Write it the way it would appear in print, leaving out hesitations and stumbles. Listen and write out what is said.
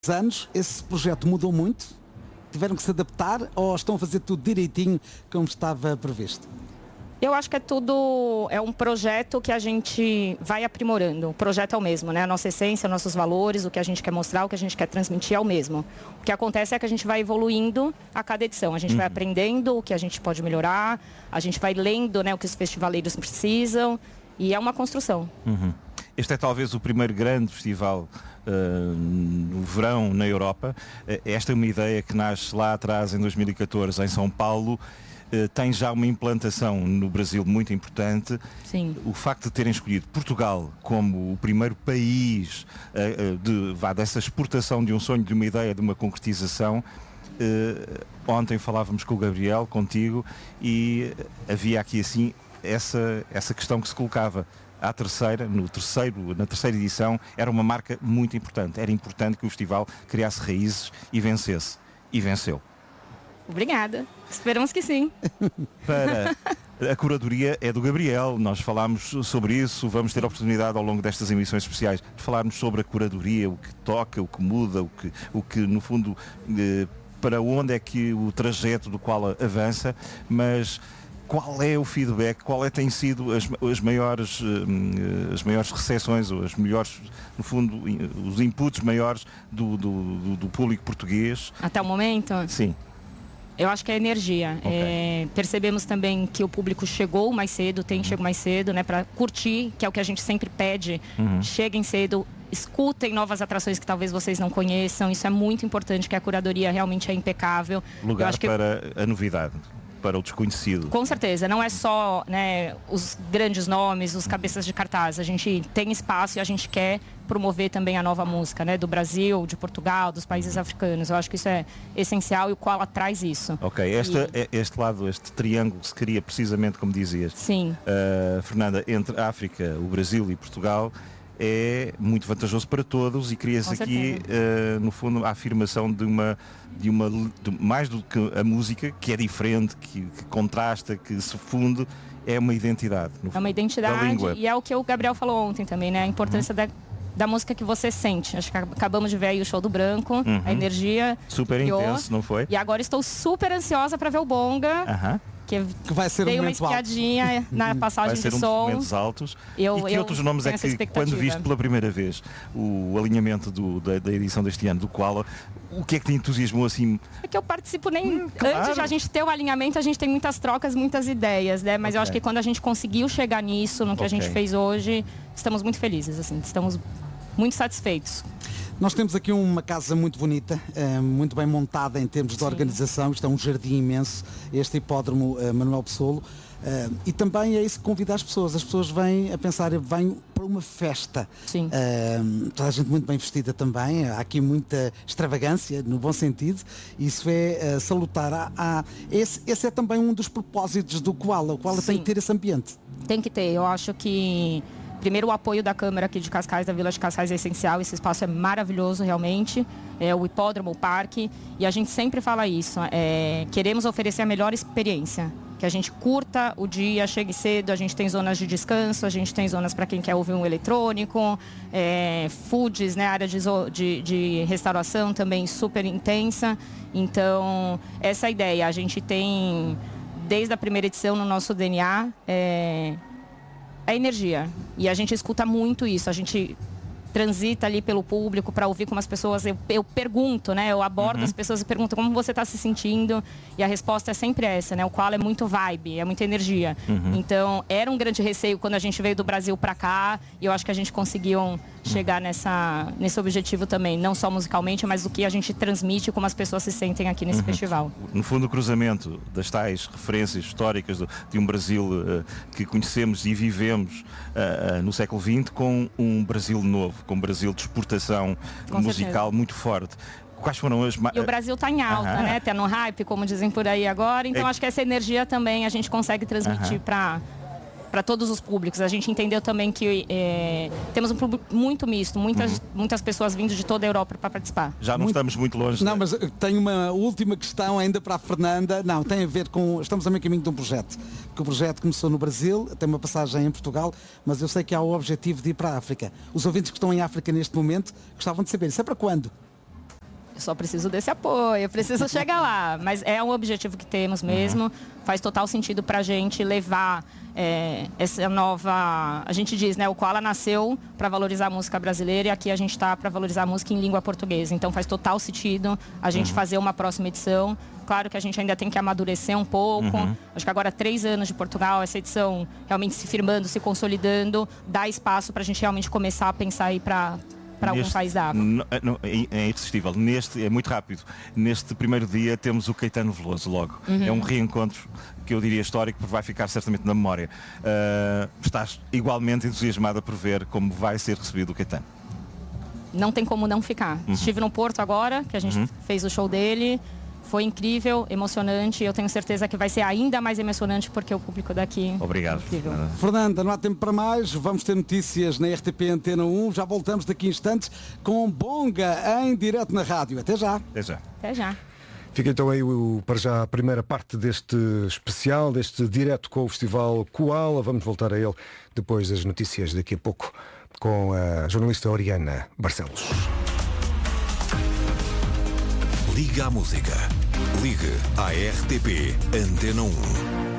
anos, esse projeto mudou muito? Tiveram que se adaptar ou estão a fazer tudo direitinho como estava previsto? Eu acho que é um projeto que a gente vai aprimorando. O projeto é o mesmo, né? A nossa essência, nossos valores, o que a gente quer mostrar, o que a gente quer transmitir é o mesmo. O que acontece é que a gente vai evoluindo a cada edição. A gente vai aprendendo o que a gente pode melhorar, a gente vai lendo, né, o que os festivaleiros precisam e é uma construção. Este é talvez o primeiro grande festival no verão na Europa. Esta é uma ideia que nasce lá atrás, em 2014, em São Paulo. Tem já uma implantação no Brasil muito importante. Sim. O facto de terem escolhido Portugal como o primeiro país dessa exportação de um sonho, de uma ideia, de uma concretização. Ontem falávamos com o Gabriel, contigo, e havia aqui assim essa questão que se colocava. Na terceira edição, era uma marca muito importante. Era importante que o festival criasse raízes e vencesse. E venceu. Obrigada. Esperamos que sim. A curadoria é do Gabriel. Nós falámos sobre isso. Vamos ter a oportunidade ao longo destas emissões especiais de falarmos sobre a curadoria, o que toca, o que muda, o que no fundo, para onde é que o trajeto do qual avança, mas qual é o feedback, tem sido as maiores recepções, ou as melhores, no fundo, os inputs maiores do público português? Até o momento? Sim. Eu acho que é a energia. Okay. Percebemos também que o público chegou mais cedo, chegou mais cedo, né, para curtir, que é o que a gente sempre pede. Cheguem cedo, escutem novas atrações que talvez vocês não conheçam. Isso é muito importante, que a curadoria realmente é impecável. Lugar para a novidade, para o desconhecido. Com certeza, não é só, né, os grandes nomes, os cabeças de cartaz. A gente tem espaço e a gente quer promover também a nova música, né, do Brasil, de Portugal, dos países africanos. Eu acho que isso é essencial e o Koala traz isso. Ok, este lado, este triângulo se cria precisamente como dizias. Sim. Fernanda, entre a África, o Brasil e Portugal, é muito vantajoso para todos e cria-se aqui, no fundo, a afirmação de mais do que a música, que é diferente, que contrasta, que se funde, é uma identidade. É uma identidade e é o que o Gabriel falou ontem também, né? A importância da música que você sente. Acho que acabamos de ver aí o show do Branco, a energia. Super intenso, não foi? E agora estou super ansiosa para ver o Bonga. Que vai ser dei uma espiadinha na passagem de som. Vai ser um dos momentos altos. E que outros nomes é que, quando viste pela primeira vez o alinhamento da edição deste ano do Koala, o que é que te entusiasmou assim? É que eu participo claro. Antes de a gente ter o alinhamento, a gente tem muitas trocas, muitas ideias, né? Mas eu acho que quando a gente conseguiu chegar nisso, no que a gente fez hoje, estamos muito felizes, assim, estamos muito satisfeitos. Nós temos aqui uma casa muito bonita, muito bem montada em termos de organização. Isto é um jardim imenso, este hipódromo Manuel Pessoa. E também é isso que convida as pessoas. As pessoas vêm a pensar, vêm para uma festa. Sim. Toda a gente muito bem vestida também. Há aqui muita extravagância, no bom sentido. Isso é salutar. Esse é também um dos propósitos do Koala. O Koala tem que ter esse ambiente. Tem que ter. Eu acho que primeiro, o apoio da Câmara aqui de Cascais, da Vila de Cascais, é essencial. Esse espaço é maravilhoso, realmente. É o hipódromo, o parque. E a gente sempre fala isso. Queremos oferecer a melhor experiência. Que a gente curta o dia, chegue cedo. A gente tem zonas de descanso, a gente tem zonas para quem quer ouvir um eletrônico. Foods, né? Área de restauração também super intensa. Então, essa é a ideia. A gente tem, desde a primeira edição, no nosso DNA... a energia. E a gente escuta muito isso. A gente transita ali pelo público para ouvir como as pessoas... Eu pergunto, né? Eu abordo as pessoas e pergunto como você está se sentindo. E a resposta é sempre essa, né? O Koala é muito vibe, é muita energia. Então, era um grande receio quando a gente veio do Brasil para cá. E eu acho que a gente conseguiu chegar nesse objetivo também. Não só musicalmente, mas o que a gente transmite, como as pessoas se sentem aqui nesse festival. No fundo, o cruzamento das tais referências históricas de um Brasil que conhecemos e vivemos no século XX com um Brasil novo, com um Brasil de exportação musical muito forte. Quais foram as... E o Brasil está em alta, né? Está no hype, como dizem por aí agora. Então, acho que essa energia também a gente consegue transmitir para todos os públicos. A gente entendeu também que temos um público muito misto, muitas pessoas vindo de toda a Europa para participar. Já não estamos muito longe. Não, mas tenho uma última questão ainda para a Fernanda. Não, tem a ver com... Estamos a meio caminho de um projeto. Que o projeto começou no Brasil, tem uma passagem em Portugal, mas eu sei que há o objetivo de ir para a África. Os ouvintes que estão em África neste momento gostavam de saber, isso é para quando? só preciso desse apoio, eu preciso chegar lá. Mas é um objetivo que temos mesmo. Faz total sentido para a gente levar essa nova... A gente diz, né? O Koala nasceu para valorizar a música brasileira e aqui a gente está para valorizar a música em língua portuguesa. Então faz total sentido a gente fazer uma próxima edição. Claro que a gente ainda tem que amadurecer um pouco. Acho que agora 3 anos de Portugal, essa edição realmente se firmando, se consolidando, dá espaço para a gente realmente começar a pensar aí para algum país da África. É irresistível. É muito rápido. Neste primeiro dia temos o Caetano Veloso logo. É um reencontro que eu diria histórico, porque vai ficar certamente na memória. Estás igualmente entusiasmada por ver como vai ser recebido o Caetano? Não tem como não ficar. Estive no Porto agora, que a gente fez o show dele. Foi incrível, emocionante. Eu tenho certeza que vai ser ainda mais emocionante porque o público daqui... Obrigado. É Fernanda, não há tempo para mais. Vamos ter notícias na RTP Antena 1. Já voltamos daqui a instantes com Bonga em direto na rádio. Até já. Até já. Até já. Fica então aí para já a primeira parte deste especial, deste direto com o Festival Koala. Vamos voltar a ele depois das notícias daqui a pouco com a jornalista Oriana Barcelos. Liga à música. Ligue à RTP Antena 1.